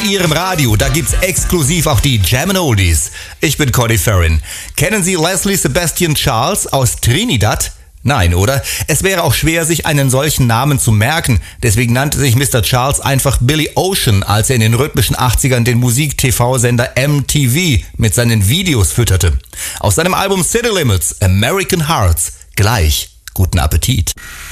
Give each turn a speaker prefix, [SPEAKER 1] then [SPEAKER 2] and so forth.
[SPEAKER 1] Ihrem Radio, da gibt's exklusiv auch die Jammin' Oldies. Ich bin Conny Farrin. Kennen Sie Leslie Sebastian Charles aus Trinidad? Nein, oder? Es wäre auch schwer, sich einen solchen Namen zu merken. Deswegen nannte sich Mr. Charles einfach Billy Ocean, als er in den rhythmischen 80ern den Musik-TV-Sender MTV mit seinen Videos fütterte. Aus seinem Album City Limits, American Hearts. Gleich guten Appetit.